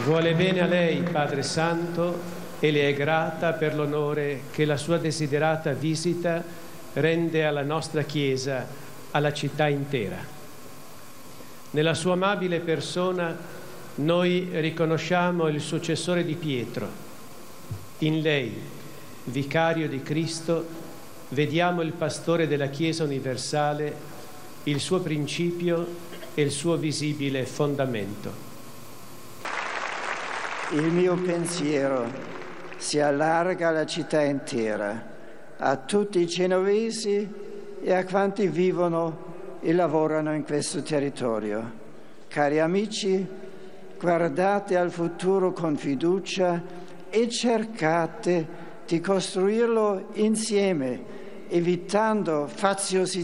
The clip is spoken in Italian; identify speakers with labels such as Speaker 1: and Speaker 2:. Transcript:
Speaker 1: Vuole bene a lei, Padre Santo, e le è grata per l'onore che la sua desiderata visita rende alla nostra Chiesa, alla città intera. Nella sua amabile persona noi riconosciamo il successore di Pietro. In lei, vicario di Cristo, vediamo il pastore della Chiesa universale, il suo principio e il suo visibile fondamento.
Speaker 2: Il mio pensiero si allarga alla città intera, a tutti i genovesi e a quanti vivono e lavorano in questo territorio. Cari amici, guardate al futuro con fiducia e cercate di costruirlo insieme, evitando faziosità